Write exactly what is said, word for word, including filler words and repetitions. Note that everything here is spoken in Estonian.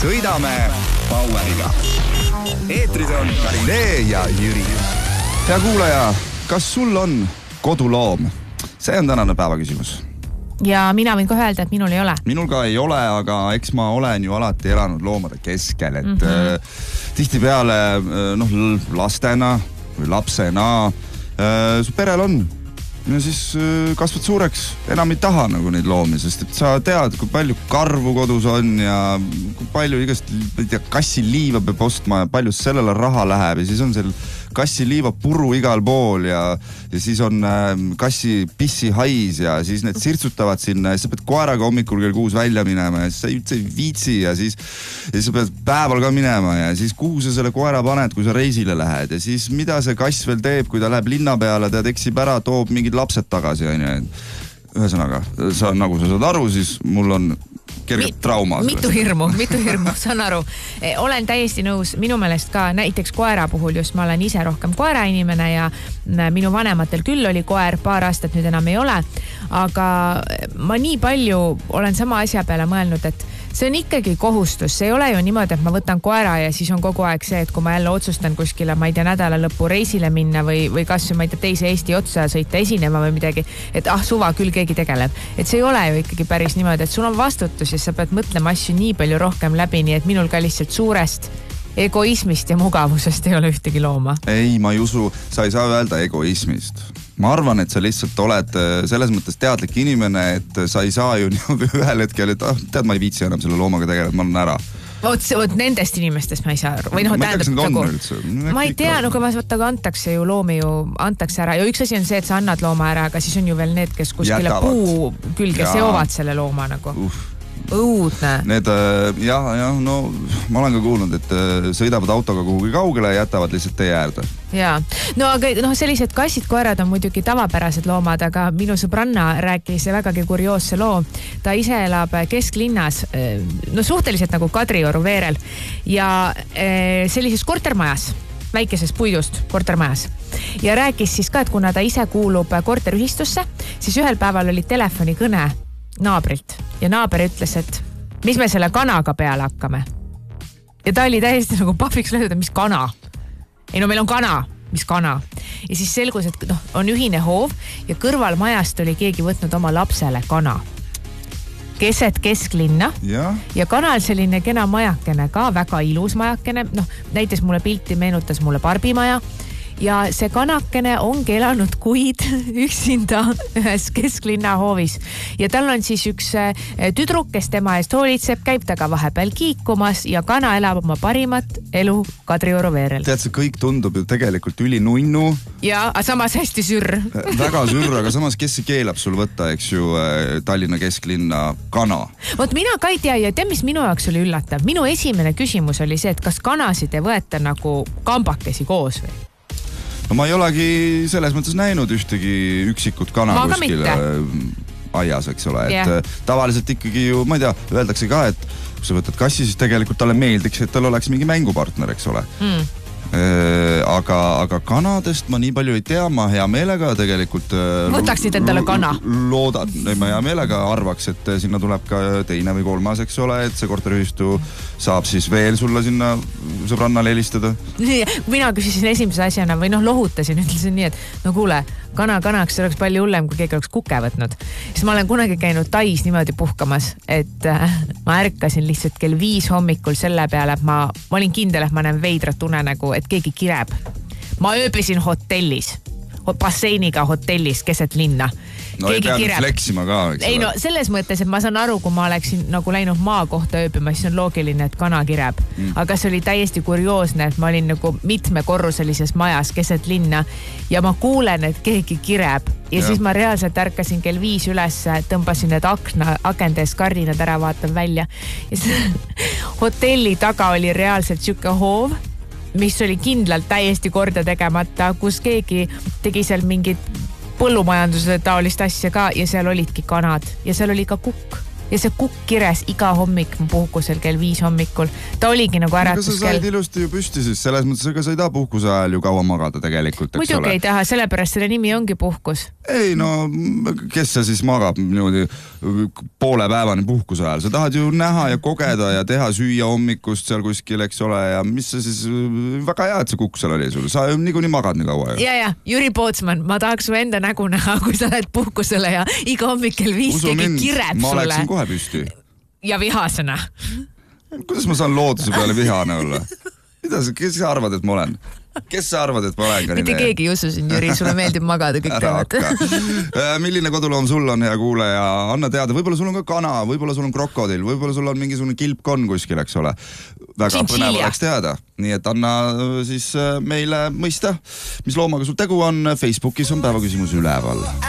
sõidame Poweriga. Eetris on Karinee ja Jüri. Hea kuulaja, kas sul on koduloom? See on tänane päeva küsimus. Ja mina võin ka öelda, et minul ei ole. Minul ka ei ole, aga eks ma olen ju alati elanud loomade keskel, et mm-hmm. äh, tihtipeale noh, lastena või lapsena äh, su perel on. Ja siis äh, kasvad suureks, enam ei taha nagu neid loomi, sest et sa tead, kui palju karvu kodus on ja kui palju igast kassi liiva peab ostma ja palju sellele raha läheb ja siis on seal kassi liiva puru igal pool ja, ja siis on äh, kassi pissi hais ja siis need sirtsutavad sinna ja sa pead koeraga hommikul kell kuus välja minema ja siis sa üldse ei viitsi ja siis, ja siis sa pead päeval ka minema ja siis kuhu sa selle koera paned, kui sa reisile lähed ja siis mida see kass veel teeb, kui ta läheb linna peale, ta eksib ära, toob mingid lapsed tagasi. Ühesõnaga, sa, nagu sa saad aru, siis mul on kergelt trauma. Mitu hirmu, mitu hirmu, saan aru. Olen täiesti nõus, minu meelest ka näiteks koera puhul just ma olen ise rohkem koera inimene ja minu vanematel küll oli koer, paar aastat nüüd enam ei ole, aga ma nii palju olen sama asja peale mõelnud, et see on ikkagi kohustus, see ei ole ju niimoodi, et ma võtan koera ja siis on kogu aeg see, et kui ma jälle otsustan kuskile, ma ei tea, nädala lõppu reisile minna või, või kas ma ei tea, teise Eesti otsa sõita esinema või midagi, et ah, suva küll keegi tegeleb. Et see ei ole ju ikkagi päris niimoodi, et sul on vastutus ja sa pead mõtlema asju nii palju rohkem läbi, nii et minul ka lihtsalt suurest egoismist ja mugavusest ei ole ühtegi looma. Ei, ma ei usu, sa ei saa öelda egoismist. Ma arvan, et sa lihtsalt oled selles mõttes teadlik inimene, et sa ei saa ju ühel hetkel, et ah, tead, ma ei viitsi enam selle loomaga tegeleda, ma olen ära. Vot, vot nendest inimestest ma ei saa aru. Või noh, ma ei tea, kas ma ei tea, no kui ma võtta, antakse ju loomi ju, antakse ära. Ja üks asi on see, et sa annad looma ära, aga siis on ju veel need, kes kuskile Jätavad. Puu külge seovad selle looma nagu. Uff. Õudne. Need, jah, jah, no ma olen ka kuulnud, et sõidavad autoga kuhugi kaugele ja jätavad lihtsalt tee äärde. Jaa, no aga no, sellised kassid, koerad on muidugi tavapärased loomad, aga minu sõbranna rääkis vägagi kurioosse loo. Ta ise elab kesklinnas, no suhteliselt nagu Kadrioru veerel ja sellises kortermajas, väikeses puidust kortermajas. Ja rääkis siis ka, et kuna ta ise kuulub korterühistusse, siis ühel päeval oli telefonikõne naabrilt ja naaber ütles, et mis me selle kanaga peale hakkame. Ja ta oli täiesti nagu pahviks lööda, mis kana. Ei no meil on kana, mis kana. Ja siis selgus, et no, on ühine hoov ja kõrval majast oli keegi võtnud oma lapsele kana. Keset kesklinna ja, ja kanal selline kena majakene ka, väga ilus majakene. No, näites mulle pilti meenutas mulle Barbimaja. Ja see kanakene ongi elanud kuid üksinda ühes kesklinna hoovis. Ja tal on siis üks tüdruk, kes tema eest hoolitseb, käib taga vahepeal kiikumas ja kana elab oma parimat elu Kadrioru veerel. Tead, see kõik tundub ju tegelikult üli nunnu. Ja, aga samas hästi sürr. Väga sürr, aga samas kes see keelab sul võtta, eks ju, Tallinna kesklinna kana? Vot mina ka ei tea ja tea, mis minu jaoks oli üllatav. Minu esimene küsimus oli see, et kas kanasid ei võeta nagu kambakesi koos või? No ma ei olegi selles mõttes näinud ühtegi üksikut kana ma kuskil aias, eks ole. Et yeah. Tavaliselt ikkagi ju, ma ei tea, öeldakse ka, et kui sa võtad kassi, siis tegelikult talle meeldiks, et tal oleks mingi mängupartner, eks ole. Mm. Aga, aga kanadest ma nii palju ei tea, ma hea meelega tegelikult võtaksid endale kana? Loodan, ma hea meelega arvaks, et sinna tuleb ka teine või kolmas, eks ole, et see korterühistu saab siis veel sulle sinna sõbrannale helistada. Mina küsisin esimese asjana või noh, lohutasin, ütlesin nii, et no kuule, kana kanaks oleks palju hullem, kui keegi oleks kuke võtnud. Siis ma olen kunagi käinud Tais niimoodi puhkamas, et äh, ma ärkasin lihtsalt kell viis hommikul selle peale, et ma, ma olin kindel, et ma näen veidrat unenägu, et keegi kireb. Ma ööbisin hotellis, basseiniga hotellis keset linna. No keegi ei peanud fleksima ka, eks ei ole. No selles mõttes, et ma saan aru, kui ma oleksin nagu läinud maa kohta ööbima, siis on loogiline, et kana kireb. Mm. Aga see oli täiesti kurioosne, et ma olin nagu mitmekorruselises majas keset linna ja ma kuulen, et keegi kireb. Ja, ja siis ma reaalselt ärkasin kell viis üles, tõmbasin need akna, akendes kardinad ära, vaatan välja. Ja siis hotelli taga oli reaalselt siuke hoov, mis oli kindlalt täiesti korda tegemata, kus keegi tegi seal mingid põllumajanduse taolist asja ka ja seal olidki kanad ja seal oli ka kukk. ja see kukk kires iga hommik mu puhkusel kell viis hommikul. Ta oligi nagu äratus kell. Aga sa said ilusti ju püsti siis, selles mõttes, ega sa ei taha puhkuse ajal ju kaua magada tegelikult, eks muidugi ole. ei taha, sellepärast selle nimi ongi puhkus. Ei, no kes sa siis magab niimoodi poole päevani puhkuse ajal? Sa tahad ju näha ja kogeda ja teha süüa hommikust seal kuskil, eks ole, ja mis sa siis, väga hea, et see kukk seal oli sul. Sa ju niikuinii magad nii kaua. Ja, ja, Jüri Pootsman, ma tahaks su enda nägu näha, kui sa lähed puhkusele ja iga hommik kell viis keegi kireb ma sulle. Ma läksin kohe püsti. Ja vihasena. Kuidas ma saan looduse peale vihane olla? Mida sa, kes sa arvad, et ma olen? Kes sa arvad, et ma olen? Mitte keegi ei usu siin, Jüri, sulle meeldib magada kõik teevad. Milline koduloom sul on, hea kuuleja? Anna teada, võib-olla sul on ka kana, võib-olla sul on krokodil, võib-olla sul on mingisugune kilpkonn kuskil, eks ole. Väga põnev oleks teada. Nii et anna siis meile mõista, mis loomaga sul tegu on. Facebookis on päevaküsimus üleval.